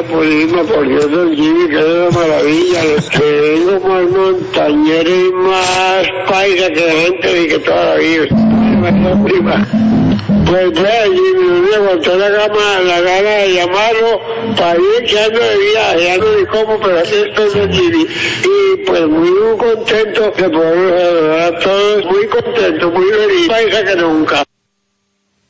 por irme por Dios del Jimmy, que es una maravilla. Que vengo más montañero y más paisa que la gente y que toda la vida. Prima. Pues Jimmy, no me aguantó la gana de llamarlo para ir que ando de viaje, ya no sé cómo, pero aquí estoy de Jimmy. Y pues muy contento de poder saludar a todos, muy contento, muy feliz, paisa que nunca.